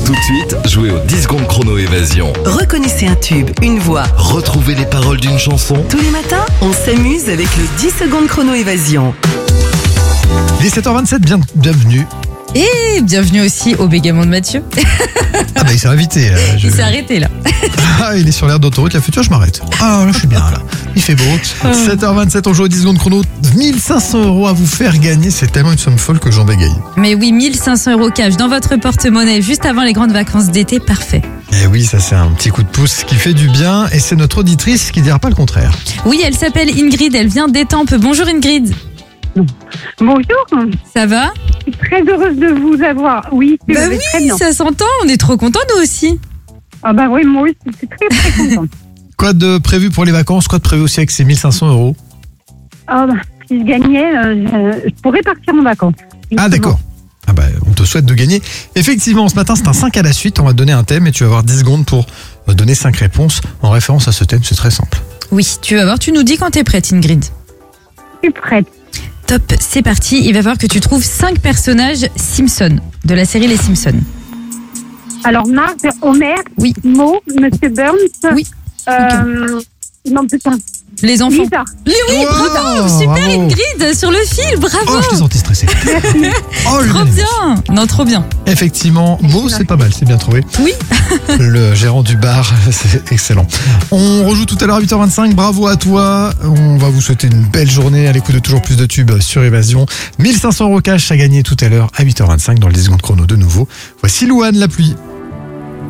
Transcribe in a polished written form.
Tout de suite, jouez au 10 secondes chrono évasion. Reconnaissez un tube, une voix. Retrouvez les paroles d'une chanson. Tous les matins, on s'amuse avec le 10 secondes chrono évasion. Il est 7h27, bienvenue. Et bienvenue aussi au bégaiement de Mathieu. Ah bah il s'est invité. Il s'est arrêté là. Ah, il est sur l'aire d'autoroute, il a fait tu vois, je m'arrête. Ah là je suis bien là. Il fait beau. 7h27, on joue au 10 secondes chrono. 1500 € à vous faire gagner, c'est tellement une somme folle que j'en bégaye. Mais oui, 1500 € cash dans votre porte-monnaie juste avant les grandes vacances d'été, parfait. Et oui, ça c'est un petit coup de pouce qui fait du bien et c'est notre auditrice qui dira pas le contraire. Oui, elle s'appelle Ingrid, elle vient d'Étampes. Bonjour Ingrid. Bonjour, Ça va? je suis très heureuse de vous avoir. Oui, c'est Bah oui, très bien. ça s'entend, on est trop contents nous aussi. Ah bah oui, moi aussi, je suis très contente. Quoi de prévu pour les vacances? Quoi de prévu aussi avec ces 1500 €? Ah bah, si je gagnais, je pourrais partir en vacances. Ah d'accord. Ah bah, on te souhaite de gagner. Effectivement, ce matin, c'est un 5 à la suite. On va te donner un thème et tu vas avoir 10 secondes pour donner 5 réponses en référence à ce thème. C'est très simple. Oui, tu vas voir, tu nous dis quand t'es prête Ingrid. Je suis prête. Top, c'est parti. Il va falloir que tu trouves 5 personnages Simpson, de la série Les Simpsons. Alors, Marge, Homer, Oui. Mo, Monsieur Burns, Oui. non, putain, Les enfants. Lisa. Oui, Wow, bravo, super bravo. Ingrid, sur le fil, bravo. Oh, je t'ai senti stressé. Oh, je Trop l'ai aimé. bien. Non, trop bien. Effectivement, beau, c'est pas mal, c'est bien trouvé. Oui. Le gérant du bar, c'est excellent. On rejoue tout à l'heure à 8h25, bravo à toi. On va vous souhaiter une belle journée à l'écoute de toujours plus de tubes sur Évasion. 1500 € cash à gagner tout à l'heure à 8h25 dans les 10 secondes chrono de nouveau. Voici Louane, la pluie.